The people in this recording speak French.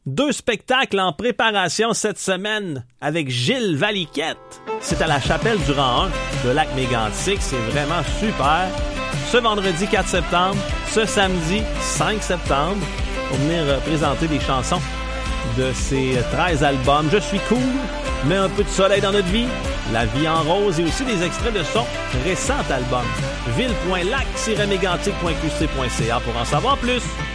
2 spectacles en préparation cette semaine avec Gilles Valiquette. C'est à la Chapelle du Rang 1 de Lac-Mégantic. C'est vraiment super. Ce vendredi 4 septembre, ce samedi 5 septembre, pour venir présenter des chansons de ces 13 albums. Je suis cool, mets un peu de soleil dans notre vie, La vie en rose et aussi des extraits de son récent album. ville.lac-mégantic.qc.ca pour en savoir plus.